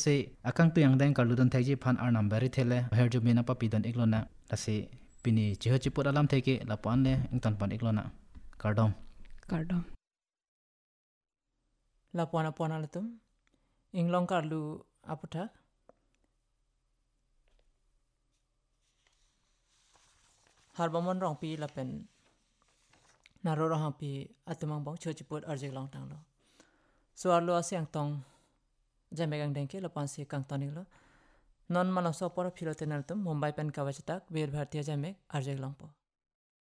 se akang tu yang deng karludon thaiji phan ar number thele herju mena pa pidan iklona ase pini jiho chipur alam theke lapan le ingtan pan iklona kardom lapuan alatum inglong karlu aputak harbamon rong pi lapen naro rohang pi atumang bong chojiput arjek long tang lo so arlo asyang tong jamegang dengke lapan si kang toning lo non malang so por philoten altum mumbai pen kawachatak bir bhartiya jamek arjek long po